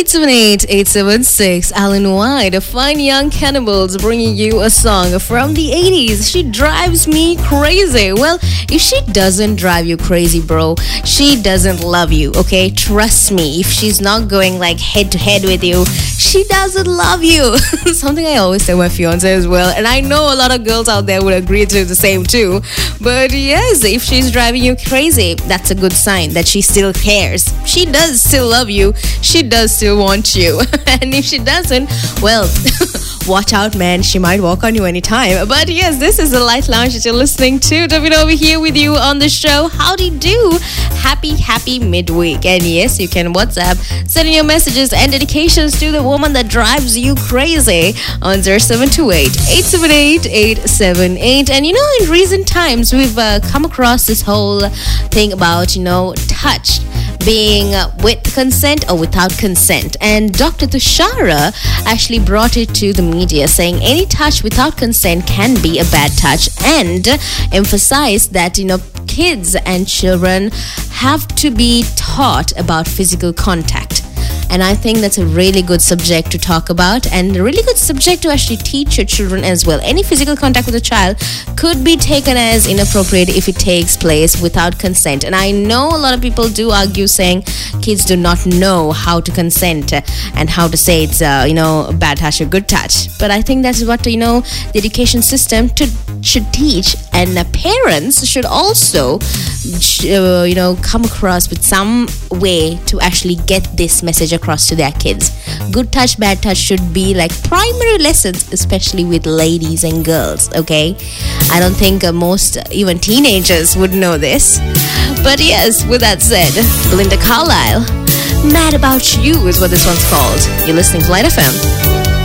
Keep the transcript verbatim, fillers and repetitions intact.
eight seven eight, eight seven six. Alan White, a fine young cannibals, bringing you a song from the eighties. She drives me crazy. Well, if she doesn't drive you crazy, bro, she doesn't love you, okay? Trust me, if she's not going like head to head with you, she doesn't love you. Something I always tell my fiance as well, and I know a lot of girls out there would agree to the same too. But yes, if she's driving you crazy, that's a good sign that she still cares. She does still love you. She does still want you. And if she doesn't, well, watch out, man. She might walk on you anytime. But yes, this is the Light Lounge that you're listening to. David over here with you on the show. Howdy do. Happy, happy midweek. And yes, you can WhatsApp, send your messages and dedications to the woman that drives you crazy on zero seven two eight, eight seven eight, eight seven eight. And you know, in recent times, we've uh, come across this whole thing about, you know, touch being with consent or without consent. And Doctor Tushara actually brought it to the media, saying any touch without consent can be a bad touch, and emphasized that, you know, kids and children have to be taught about physical contact. And I think that's a really good subject to talk about, and a really good subject to actually teach your children as well. Any physical contact with a child could be taken as inappropriate if it takes place without consent. And I know a lot of people do argue, saying kids do not know how to consent and how to say it's, uh, you know, a bad touch or good touch. But I think that's what, you know, the education system to, should teach, and uh, parents should also, uh, you know, come across with some way to actually get this message across to their kids. Good touch, bad touch should be like primary lessons, especially with ladies and girls, okay? I don't think uh, most, uh, even teenagers would know this. But yes, with that said, Belinda Carlisle, Mad About You is what this one's called. You're listening to Light F M.